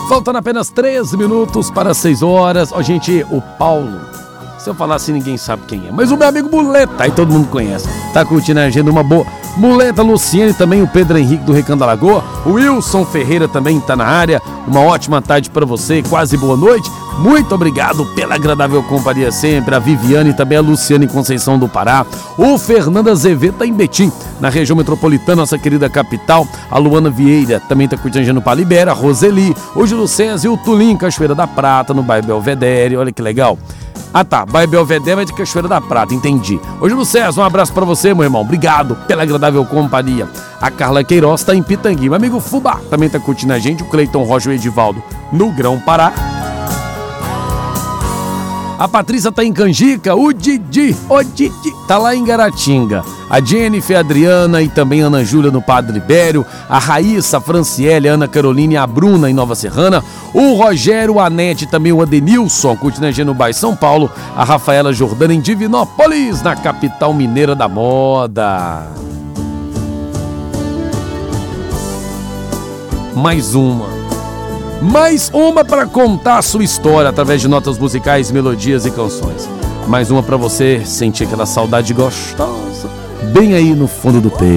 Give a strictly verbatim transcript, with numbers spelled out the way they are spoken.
Faltando apenas treze minutos para seis horas. Ó, gente, o Paulo, se eu falar assim ninguém sabe quem é, mas o meu amigo Muleta, aí todo mundo conhece, tá curtindo a agenda, uma boa. Muleta, Luciane, também o Pedro Henrique do Recanto da Lagoa, o Wilson Ferreira também tá na área. Uma ótima tarde para você, quase boa noite. Muito obrigado pela agradável companhia sempre. A Viviane e também a Luciane em Conceição do Pará. O Fernando Azevedo tá em Betim, na região metropolitana, nossa querida capital. A Luana Vieira também tá curtindo no Palibera. A Roseli, o Júlio César e o Tulim, Cachoeira da Prata, no bairro Belvedere. Olha que legal. Ah tá, bairro Belvedere é de Cachoeira da Prata, entendi. Ô Júlio César, um abraço pra você, meu irmão. Obrigado pela agradável companhia. A Carla Queiroz tá em Pitangui. Meu amigo Fubá também tá curtindo a gente. O Cleiton Rocha e o Edivaldo no Grão Pará. A Patrícia tá em Canjica, o Didi, o Didi tá lá em Garatinga. A Jennifer, a Adriana e também a Ana Júlia no Padre Libério. A Raíssa, a Franciele, a Ana Carolina e a Bruna em Nova Serrana. O Rogério, a Anete e também o Adenilson, curtindo a gente no bairro São Paulo. A Rafaela Jordana em Divinópolis, na capital mineira da moda. Mais uma. Mais uma para contar a sua história através de notas musicais, melodias e canções. Mais uma para você sentir aquela saudade gostosa bem aí no fundo do peito.